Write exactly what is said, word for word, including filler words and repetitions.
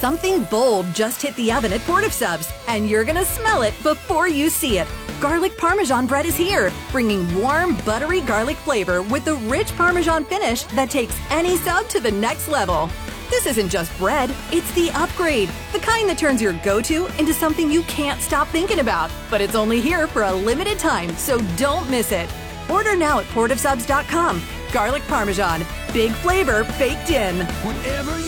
Something bold just hit the oven at Port of Subs, and you're gonna smell it before you see it. Garlic Parmesan bread is here, bringing warm, buttery garlic flavor with a rich Parmesan finish that takes any sub to the next level. This isn't just bread, it's the upgrade, the kind that turns your go-to into something you can't stop thinking about. But it's only here for a limited time, so don't miss it. Order now at port of subs dot com. Garlic Parmesan, big flavor baked in. Whatever